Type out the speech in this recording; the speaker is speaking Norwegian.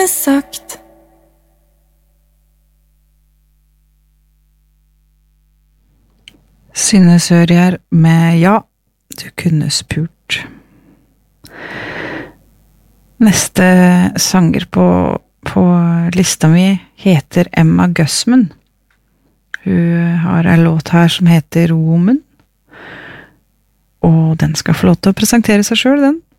sagt. Synne Sørgjerd med Ja, du kunne spurt. Neste sanger på lista mi heter Emma Gussman. Hun har en låt her som heter Woman, og den skal få lov til å presentere seg selv, den.